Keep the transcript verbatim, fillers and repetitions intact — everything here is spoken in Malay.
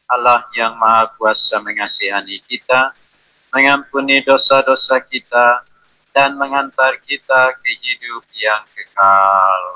Allah yang Maha Kuasa mengasihani kita, mengampuni dosa-dosa kita, dan mengantar kita ke hidup yang kekal.